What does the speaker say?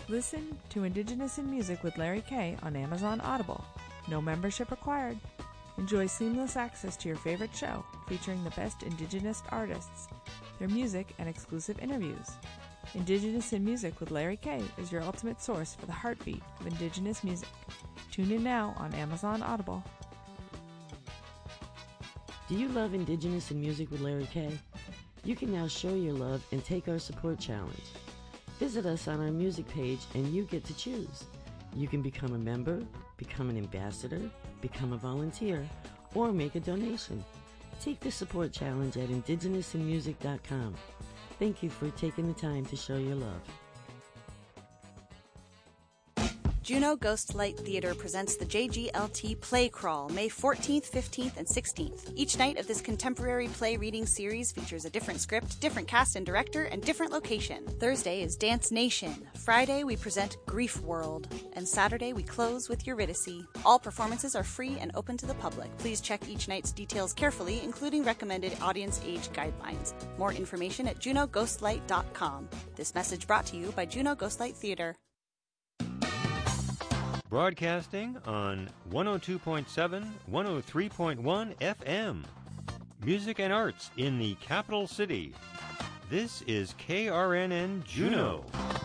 Listen to Indigenous in Music with Larry Kay on Amazon Audible. No membership required. Enjoy seamless access to your favorite show featuring the best Indigenous artists, their music, and exclusive interviews. Indigenous in Music with Larry Kay is your ultimate source for the heartbeat of Indigenous music. Tune in now on Amazon Audible. Do you love Indigenous in Music with Larry Kay? You can now show your love and take our support challenge. Visit us on our music page and you get to choose. You can become a member, become an ambassador, become a volunteer, or make a donation. Take the support challenge at indigenousinmusic.com. Thank you for taking the time to show your love. Juneau Ghostlight Theater presents the JGLT Play Crawl, May 14th, 15th, and 16th. Each night of this contemporary play reading series features a different script, different cast and director, and different location. Thursday is Dance Nation. Friday, we present Grief World. And Saturday, we close with Eurydice. All performances are free and open to the public. Please check each night's details carefully, including recommended audience age guidelines. More information at juneaughostlight.com. This message brought to you by Juneau Ghostlight Theater. Broadcasting on 102.7, 103.1 FM. Music and arts in the capital city. This is KRNN Juneau.